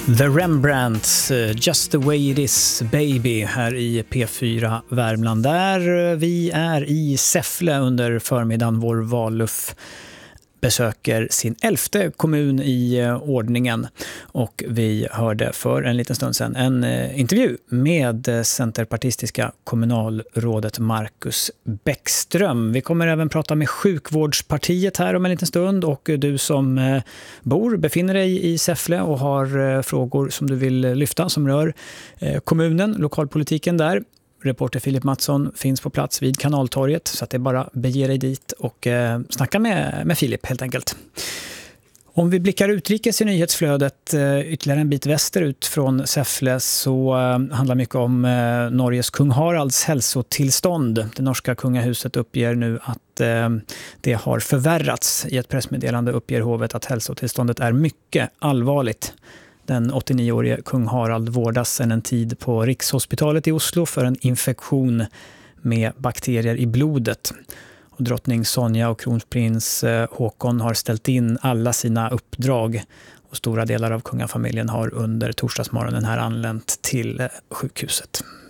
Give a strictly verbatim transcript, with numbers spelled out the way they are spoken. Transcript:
The Rembrandts, Just the way it is baby, här i P fyra Värmland. Där vi är i Säffle under förmiddagen. Vår Valluff besöker sin elfte kommun i ordningen, och vi hörde för en liten stund sedan en intervju med centerpartistiska kommunalrådet Marcus Bäckström. Vi kommer även prata med sjukvårdspartiet här om en liten stund, och du som bor, befinner dig i Säffle och har frågor som du vill lyfta som rör kommunen, lokalpolitiken där. Reporter Filip Mattsson finns på plats vid Kanaltorget, så att det är bara bege dig dit och eh, snacka med, med Filip helt enkelt. Om vi blickar utrikes i nyhetsflödet eh, ytterligare en bit västerut från Säffle, så eh, handlar mycket om eh, Norges kung Haralds hälsotillstånd. Det norska kungahuset uppger nu att eh, det har förvärrats. I ett pressmeddelande uppger hovet att hälsotillståndet är mycket allvarligt. Den åttionioårige kung Harald vårdas sedan en tid på Rikshospitalet i Oslo för en infektion med bakterier i blodet. Och drottning Sonja och kronprins Håkon har ställt in alla sina uppdrag, och stora delar av kungafamiljen har under torsdagsmorgonen här anlänt till sjukhuset.